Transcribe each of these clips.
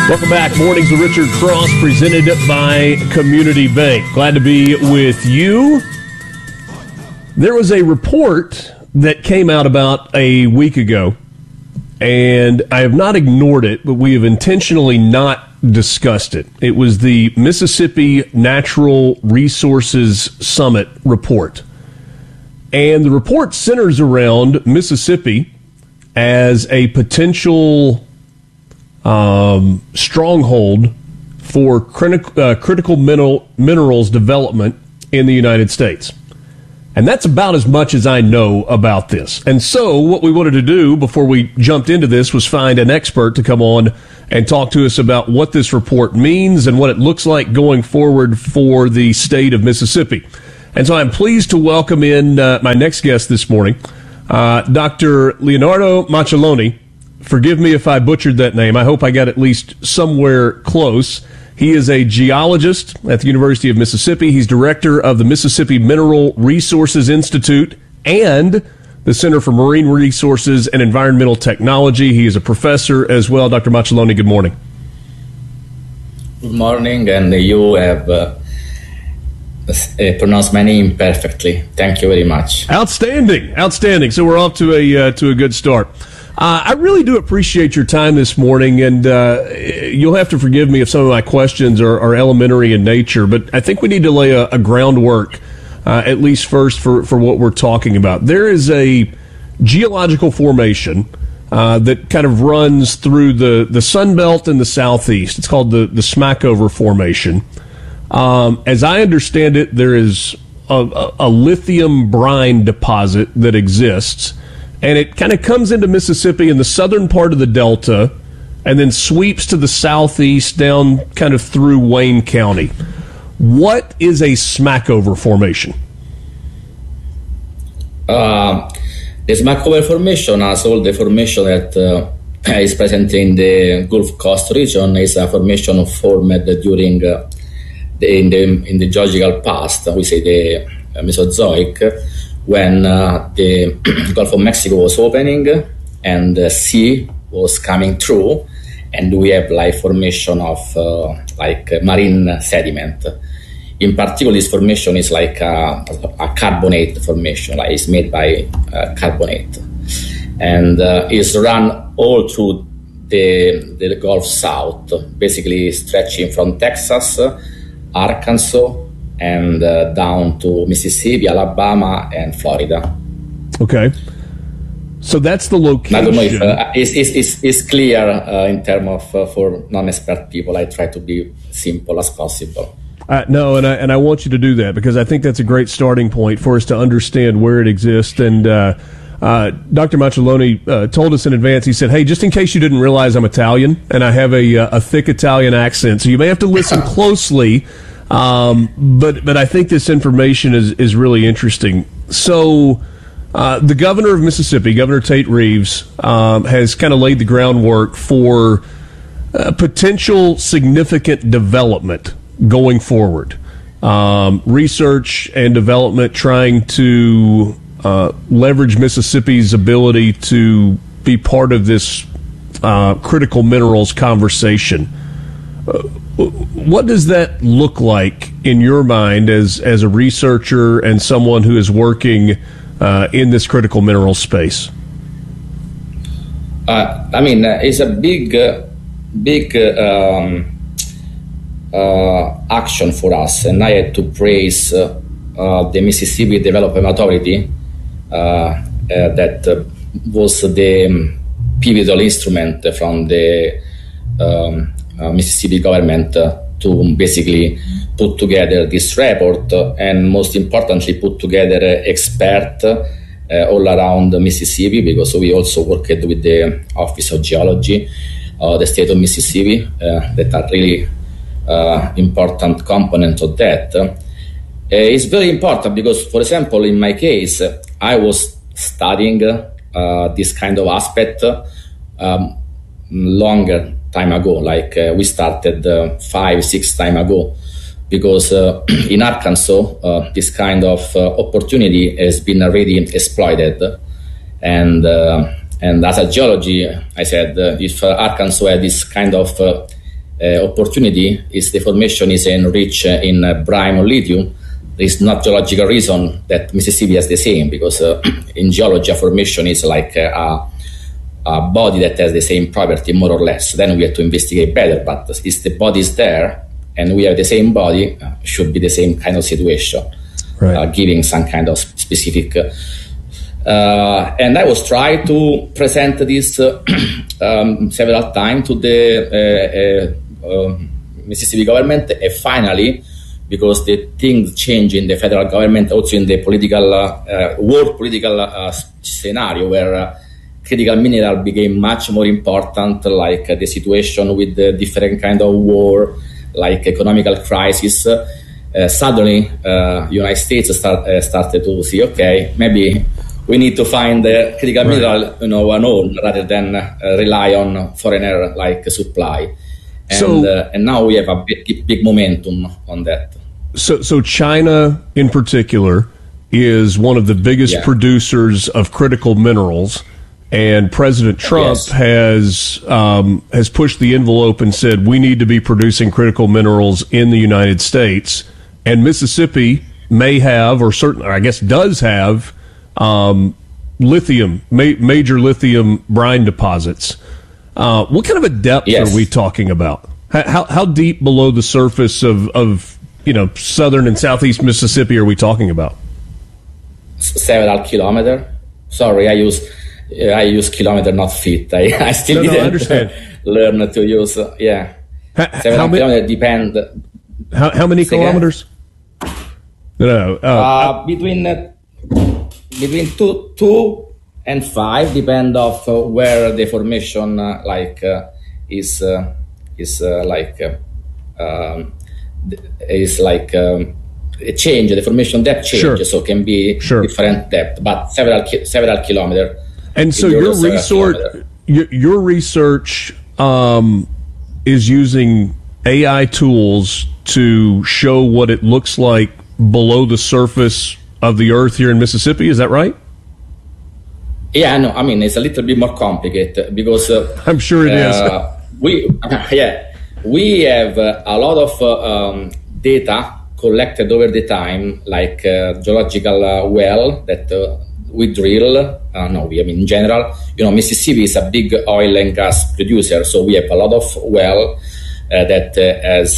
Welcome back. Mornings with Richard Cross, presented by Community Bank. Glad to be with you. There was a report that came out about a week ago, and I have not ignored it, but we have intentionally not discussed it. It was the Mississippi Natural Resources Summit report. And the report centers around Mississippi as a potential stronghold for critical minerals development in the United States. And that's about as much as I know about this. And so what we wanted to do before we jumped into this was find an expert to come on and talk to us about what this report means and what it looks like going forward for the state of Mississippi. And so I'm pleased to welcome in my next guest this morning, Dr. Leonardo Macelloni. Forgive me if I butchered that name. I hope I got at least somewhere close. He is a geologist at the University of Mississippi. He's director of the Mississippi Mineral Resources Institute and the Center for Marine Resources and Environmental Technology. He is a professor as well. Dr. Macelloni, good morning. Good morning, and you have pronounced my name perfectly. Thank you very much. Outstanding. So we're off to a good start. I really do appreciate your time this morning, and you'll have to forgive me if some of my questions are elementary in nature, but I think we need to lay a groundwork, at least first, for what we're talking about. There is a geological formation that kind of runs through the Sun Belt in the southeast. It's called the Smackover Formation. As I understand it, there is a lithium brine deposit that exists, and it kind of comes into Mississippi in the southern part of the Delta and then sweeps to the southeast down kind of through Wayne County. What is a Smackover Formation? The Smackover Formation, as all the formation that is present in the Gulf Coast region, is a formation formed during in the geological past, we say the Mesozoic, when the Gulf of Mexico was opening and the sea was coming through, and we have like formation of marine sediment. In particular, this formation is like a carbonate formation, like it's made by carbonate, and is run all through the Gulf South, basically stretching from Texas, Arkansas, and down to Mississippi, Alabama, and Florida. Okay. So that's the location. I don't know if it's clear in terms of for non-expert people. I try to be simple as possible. No, and I want you to do that because I think that's a great starting point for us to understand where it exists. And Dr. Macelloni told us in advance, he said, hey, just in case you didn't realize I'm Italian and I have a thick Italian accent, so you may have to listen closely. But I think this information is really interesting. So the governor of Mississippi, Governor Tate Reeves, has kind of laid the groundwork for potential significant development going forward. Research and development trying to leverage Mississippi's ability to be part of this critical minerals conversation. What does that look like in your mind as a researcher and someone who is working in this critical mineral space? It's a big action for us, and I had to praise the Mississippi Development Authority that was the pivotal instrument from the Mississippi government to basically put together this report, and most importantly put together experts all around Mississippi, because we also worked with the Office of Geology, the state of Mississippi, that are really important component of that. It's very important because, for example, in my case, I was studying this kind of aspect longer time ago, like we started 5-6 time ago, because in Arkansas this kind of opportunity has been already exploited, and as a geology I said, if Arkansas had this kind of opportunity is the formation is enriched in brine or lithium. There is not geological reason that Mississippi has the same, because in geology a formation is like a body that has the same property, more or less. Then we have to investigate better, but if the body is there and we have the same body, should be the same kind of situation, right. Giving some kind of specific. And I was trying to present this several times to the Mississippi government, and finally, because the things change in the federal government, also in the political world political scenario, where critical mineral became much more important, like the situation with the different kind of war, like economical crisis. Suddenly, United States started to see, okay, maybe we need to find the critical mineral, our own, rather than rely on foreigner like supply. And now we have a big momentum on that. So China, in particular, is one of the biggest producers of critical minerals, and President Trump has pushed the envelope and said we need to be producing critical minerals in the United States. And Mississippi may have, or certainly, I guess, does have lithium, major lithium brine deposits. What kind of a depth are we talking about? How deep below the surface of southern and southeast Mississippi are we talking about? Several kilometers. Sorry, I use kilometer, not feet. I still didn't learn to use. Several kilometers depend. How many kilometers? Between 2 and 5, depend of where the formation is a change. The formation depth changes, so can be different depth, but several kilometers. And so your research is using AI tools to show what it looks like below the surface of the earth here in Mississippi. Is that right? Yeah, no, I mean, it's a little bit more complicated because I'm sure it is. We have a lot of data collected over the time, like geological well that we drill. In general, Mississippi is a big oil and gas producer, so we have a lot of well that has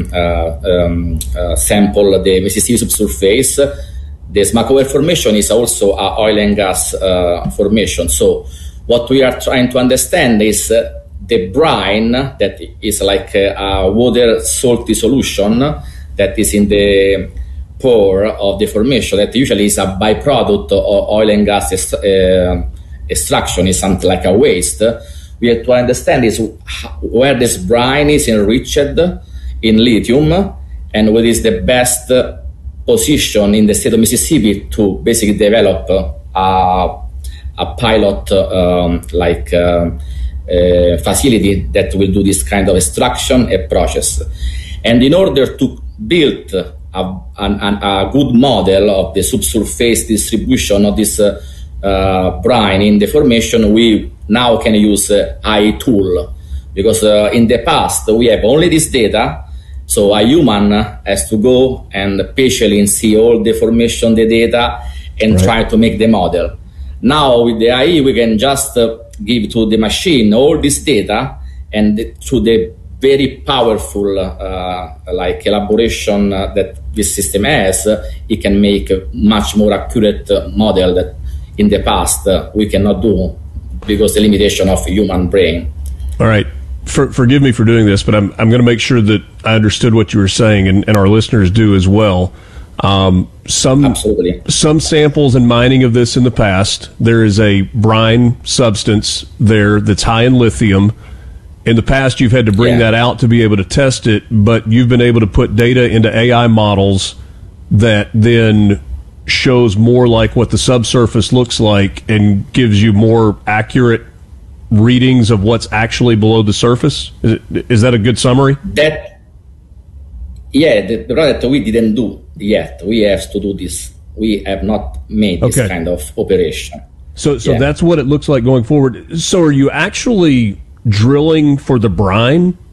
sampled the Mississippi subsurface. The Smackover Formation is also an oil and gas formation. So what we are trying to understand is the brine that is like a water salty solution that is in the pore of the formation, that usually is a byproduct of oil and gas extraction, is something like a waste. We have to understand is where this brine is enriched in lithium, and what is the best position in the state of Mississippi to basically develop a pilot facility that will do this kind of extraction and process. And in order to build a good model of the subsurface distribution of this brine in the formation, we now can use AI tool, because in the past we have only this data, so a human has to go and patiently see all the formation, the data, and try to make the model. Now with the AI we can just give to the machine all this data, and through the very powerful elaboration that this system has, it can make a much more accurate model that in the past we cannot do because the limitation of human brain. All right. Forgive me for doing this, but I'm going to make sure that I understood what you were saying, and our listeners do as well. Absolutely. Some samples and mining of this in the past, there is a brine substance there that's high in lithium. In the past, you've had to bring that out to be able to test it, but you've been able to put data into AI models that then shows more like what the subsurface looks like and gives you more accurate readings of what's actually below the surface. Is that a good summary? The product we didn't do yet. We have to do this. We have not made this kind of operation. So that's what it looks like going forward. So are you actually drilling for the brine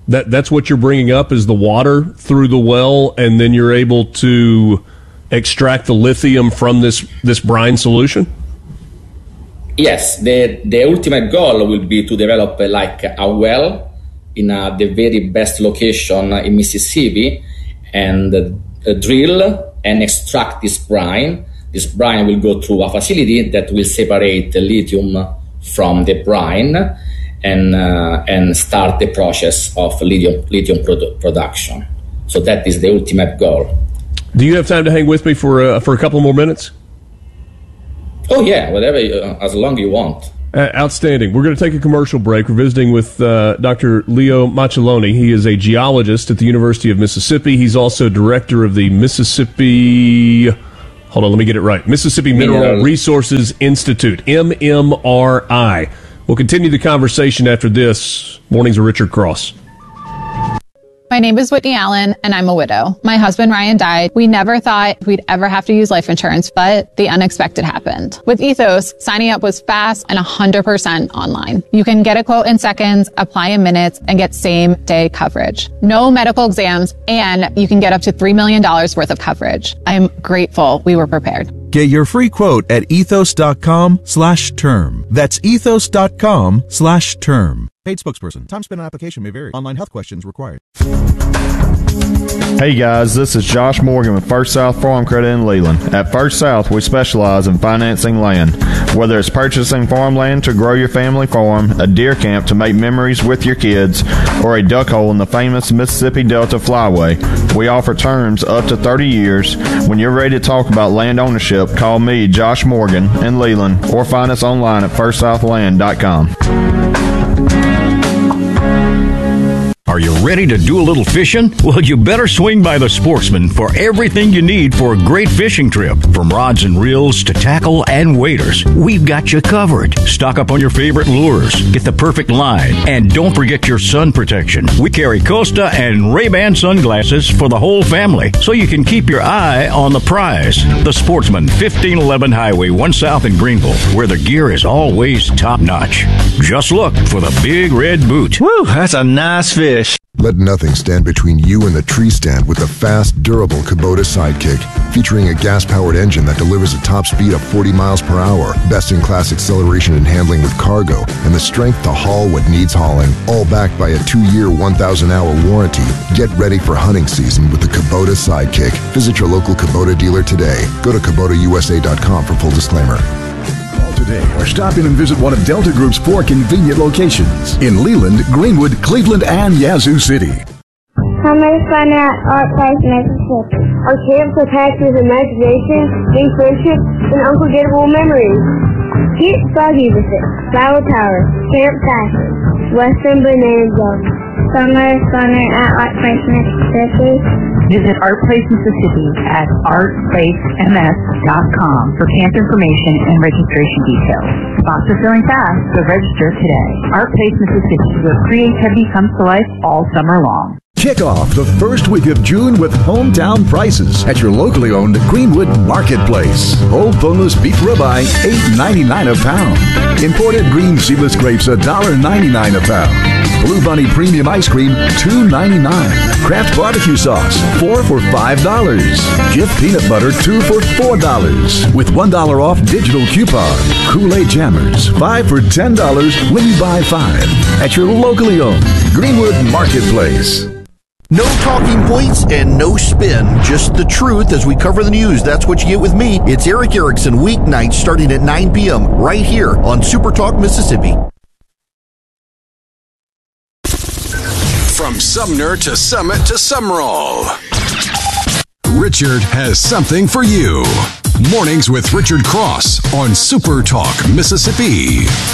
That's what you're bringing up is the water through the well, and then you're able to extract the lithium from this brine solution? Yes, the ultimate goal will be to develop like a well in the very best location in Mississippi and drill and extract this brine. This brine will go through a facility that will separate the lithium from the brine and start the process of lithium production. So that is the ultimate goal. Do you have time to hang with me for a couple more minutes? Oh yeah, whatever, as long as you want. Outstanding. We're going to take a commercial break. We're visiting with Dr. Leo Macelloni. He is a geologist at the University of Mississippi. He's also director of the Mississippi Mineral Resources Institute, MMRI. We'll continue the conversation after this. Mornings with Richard Cross. My name is Whitney Allen, and I'm a widow. My husband, Ryan, died. We never thought we'd ever have to use life insurance, but the unexpected happened. With Ethos, signing up was fast and 100% online. You can get a quote in seconds, apply in minutes, and get same-day coverage. No medical exams, and you can get up to $3 million worth of coverage. I'm grateful we were prepared. Get your free quote at ethos.com/term. That's ethos.com/term. Paid spokesperson. Time spent on application may vary. Online health questions required. Hey guys, this is Josh Morgan with First South Farm Credit in Leland. At First South, we specialize in financing land. Whether it's purchasing farmland to grow your family farm, a deer camp to make memories with your kids, or a duck hole in the famous Mississippi Delta Flyway, we offer terms up to 30 years. When you're ready to talk about land ownership, call me, Josh Morgan, in Leland, or find us online at firstsouthland.com. Are you ready to do a little fishing? Well, you better swing by the Sportsman for everything you need for a great fishing trip. From rods and reels to tackle and waders, we've got you covered. Stock up on your favorite lures, get the perfect line, and don't forget your sun protection. We carry Costa and Ray-Ban sunglasses for the whole family, so you can keep your eye on the prize. The Sportsman, 1511 Highway 1 South in Greenville, where the gear is always top-notch. Just look for the big red boot. Woo, that's a nice fish. Let nothing stand between you and the tree stand with the fast, durable Kubota Sidekick. Featuring a gas-powered engine that delivers a top speed of 40 miles per hour, best-in-class acceleration and handling with cargo, and the strength to haul what needs hauling, all backed by a 2-year, 1,000-hour warranty. Get ready for hunting season with the Kubota Sidekick. Visit your local Kubota dealer today. Go to KubotaUSA.com for full disclaimer. Today, or stop in and visit one of Delta Group's 4 convenient locations in Leland, Greenwood, Cleveland, and Yazoo City. Come and find out Art Place, Mississippi. Our camps are packed with imagination, deep friendship, and unforgettable memories. Get foggy with it. Flower Tower, Camp Fashion, Western Banana Zone. Summer Funner at Art Place, Mississippi. Visit Art Place Mississippi at artplacems.com for camp information and registration details. Spots are filling fast, so register today. Art Place Mississippi, where creativity comes to life all summer long. Kick off the first week of June with hometown prices at your locally owned Greenwood Marketplace. Whole boneless beef ribeye, $8.99 a pound. Imported green seedless grapes, $1.99 a pound. Blue Bunny Premium Ice Cream, $2.99. Kraft Barbecue Sauce, 4 for $5. Jif Peanut Butter, 2 for $4. With $1 off digital coupon. Kool-Aid Jammers, 5 for $10 when you buy 5. At your locally owned Greenwood Marketplace. No talking points and no spin, just the truth as we cover the news. That's what you get with me. It's Eric Erickson, weeknights starting at 9 p.m. right here on Super Talk Mississippi. From Sumner to Summit to Summerall, Richard has something for you. Mornings with Richard Cross on Super Talk Mississippi.